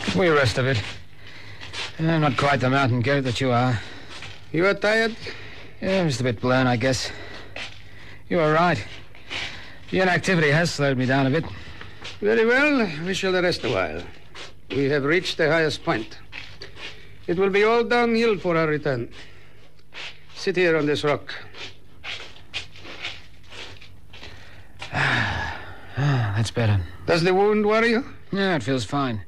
We rest of it. I'm not quite the mountain goat that you are. You are tired? Yeah, just a bit blown, I guess. You are right. The inactivity has slowed me down a bit. Very well. We shall rest a while. We have reached the highest point. It will be all downhill for our return. Sit here on this rock. That's better. Does the wound worry you? Yeah, it feels fine.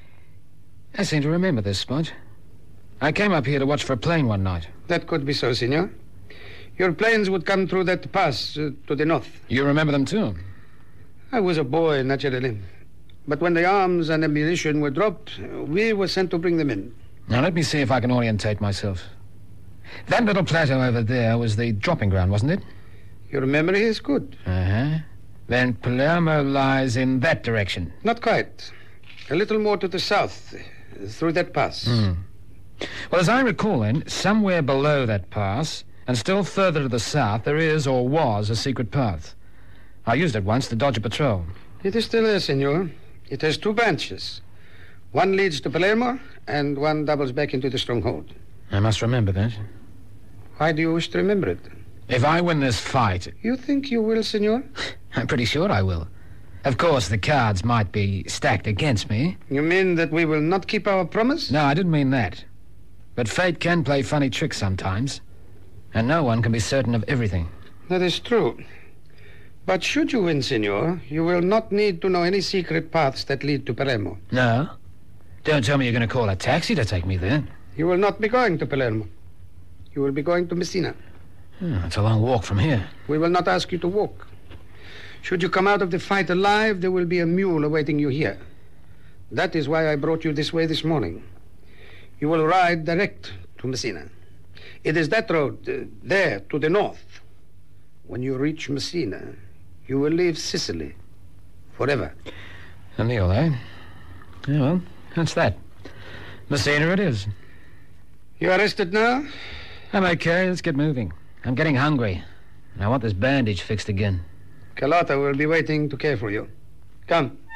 I seem to remember this spot. I came up here to watch for a plane one night. That could be so, senor. Your planes would come through that pass to the north. You remember them, too? I was a boy, naturally. But when the arms and ammunition were dropped, we were sent to bring them in. Now, let me see if I can orientate myself. That little plateau over there was the dropping ground, wasn't it? Your memory is good. Uh-huh. Then Palermo lies in that direction. Not quite. A little more to the south, through that pass. Well, as I recall, then, somewhere below that pass, and still further to the south, there is, or was, a secret path. I used it once to dodge a patrol. It is still there, senor. It has 2 branches. One leads to Palermo, and one doubles back into the stronghold. I must remember that. Why do you wish to remember it? If I win this fight... You think you will, senor? I'm pretty sure I will. Of course, the cards might be stacked against me. You mean that we will not keep our promise? No, I didn't mean that. But fate can play funny tricks sometimes. And no one can be certain of everything. That is true. But should you win, senor, you will not need to know any secret paths that lead to Palermo. No? Don't tell me you're going to call a taxi to take me there. You will not be going to Palermo. You will be going to Messina. It's a long walk from here. We will not ask you to walk. Should you come out of the fight alive, there will be a mule awaiting you here. That is why I brought you this way this morning. You will ride direct to Messina. It is that road, there, to the north. When you reach Messina, you will leave Sicily forever. Neil, eh? Yeah, well, that's that. Messina it is. You are rested now? I'm okay. Let's get moving. I'm getting hungry. I want this bandage fixed again. Carlotta will be waiting to care for you. Come.